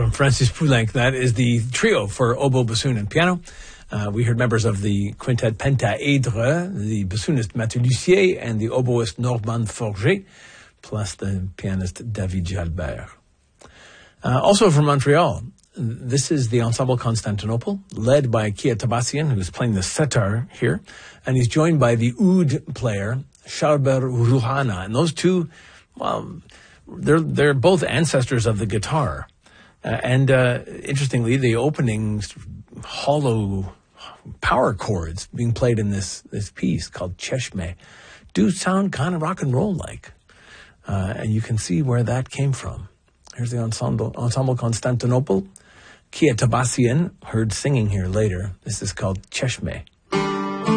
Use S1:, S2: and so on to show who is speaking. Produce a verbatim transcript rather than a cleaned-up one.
S1: from Francis Poulenc. That is the trio for oboe, bassoon, and piano. Uh, we heard members of the quintet Pentaedre, the bassoonist Mathieu Lussier, and the oboist Normand Forget, plus the pianist David Jalbert. Uh, also from Montreal, this is the Ensemble Constantinople, led by Kia Tabassian, who's playing the setar here, and he's joined by the oud player, Sharber Rouhana. And those two, well, they're they're both ancestors of the guitar. Uh, and uh, interestingly, the opening hollow power chords being played in this, this piece called Cheshme do sound kind of rock and roll like. Uh, and you can see where that came from. Here's the Ensemble, Ensemble Constantinople. Kia Tabassian, heard singing here later. This is called Cheshme.